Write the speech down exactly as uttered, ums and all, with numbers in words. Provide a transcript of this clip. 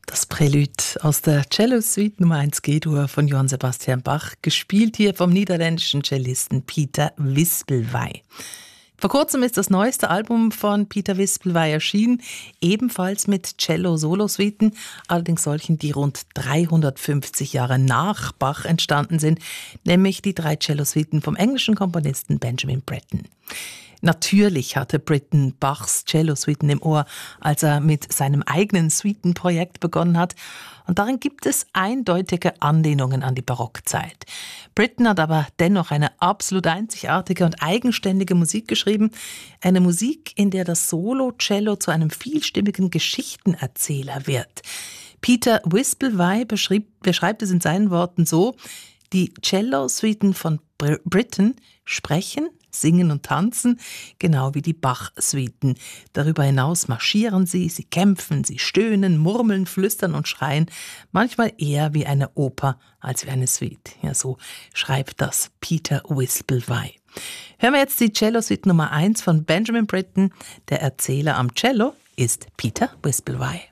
Das Prälude aus der Cello-Suite Nummer eins G-Dur von Johann Sebastian Bach, gespielt hier vom niederländischen Cellisten Pieter Wispelwey. Vor kurzem ist das neueste Album von Pieter Wispelwey erschienen, ebenfalls mit Cello-Solo-Suiten, allerdings solchen, die rund dreihundertfünfzig Jahre nach Bach entstanden sind, nämlich die drei Cello-Suiten vom englischen Komponisten Benjamin Britten. Natürlich hatte Britten Bachs Cello-Suiten im Ohr, als er mit seinem eigenen Suitenprojekt begonnen hat. Und darin gibt es eindeutige Anlehnungen an die Barockzeit. Britten hat aber dennoch eine absolut einzigartige und eigenständige Musik geschrieben. Eine Musik, in der das Solo-Cello zu einem vielstimmigen Geschichtenerzähler wird. Pieter Wispelwey beschrieb, beschreibt es in seinen Worten so: Die Cello-Suiten von Br- Britten sprechen, singen und tanzen, genau wie die Bach-Suiten. Darüber hinaus marschieren sie, sie kämpfen, sie stöhnen, murmeln, flüstern und schreien, manchmal eher wie eine Oper als wie eine Suite. Ja, so schreibt das Pieter Wispelwey. Hören wir jetzt die Cello-Suite Nummer eins von Benjamin Britten. Der Erzähler am Cello ist Pieter Wispelwey.